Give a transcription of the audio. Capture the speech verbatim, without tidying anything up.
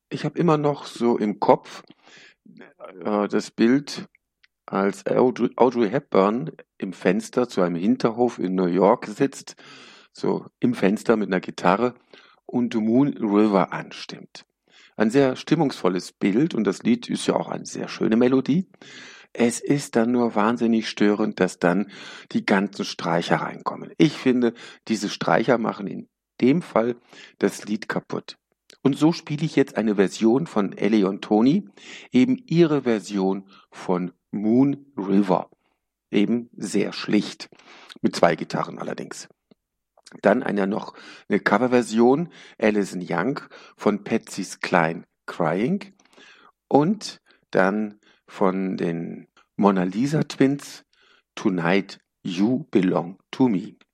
Ich habe immer noch so im Kopf äh, das Bild, als Audrey, Audrey Hepburn im Fenster zu einem Hinterhof in New York sitzt, so im Fenster mit einer Gitarre und Moon River anstimmt. Ein sehr stimmungsvolles Bild und das Lied ist ja auch eine sehr schöne Melodie. Es ist dann nur wahnsinnig störend, dass dann die ganzen Streicher reinkommen. Ich finde, diese Streicher machen in dem Fall das Lied kaputt. Und so spiele ich jetzt eine Version von Ellie und Tony, eben ihre Version von Moon River. Eben sehr schlicht, mit zwei Gitarren allerdings. Dann eine noch eine Coverversion, Alison Young von Patsy's Klein Crying und dann von den Mona Lisa Twins Tonight You Belong to Me.